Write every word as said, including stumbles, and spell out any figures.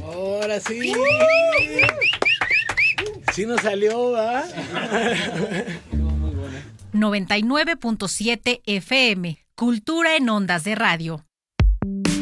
Ahora sí. Sí nos salió, ¿va? noventa y nueve punto siete F M, Cultura en Ondas de Radio.